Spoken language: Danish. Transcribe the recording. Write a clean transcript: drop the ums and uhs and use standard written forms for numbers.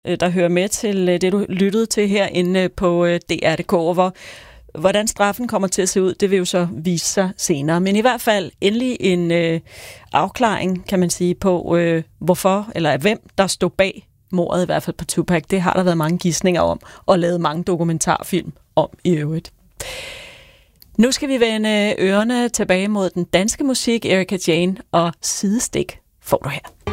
der hører med til det, du lyttede til herinde på DR.dk. Hvordan straffen kommer til at se ud, det vil jo så vise sig senere. Men i hvert fald endelig en afklaring, kan man sige, på hvorfor eller hvem der stod bag mordet, i hvert fald på Tupac. Det har der været mange gidsninger om, og lavet mange dokumentarfilm om i øvrigt. Nu skal vi vende ørerne tilbage mod den danske musik. Erika Jane og Sidestik får du her.